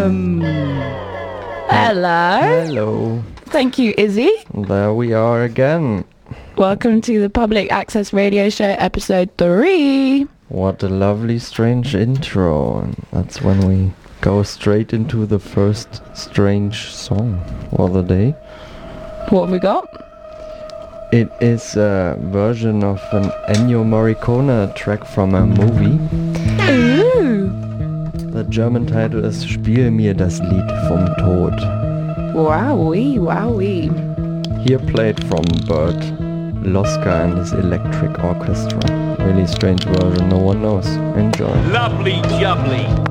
Hello. Hello. Thank you, Izzy. There we are again. Welcome to the Public Access Radio Show, episode 3. What a lovely, strange intro. And that's when we go straight into the first strange song for the day. What have we got? It is a version of an Ennio Morricone track from a movie. Ooh. The German title is Spiel mir das Lied vom Tod. Wowee, wowee. Here played from Bert Loska and his Electric Orchestra. Really strange version, no one knows. Enjoy. Lovely jubbly.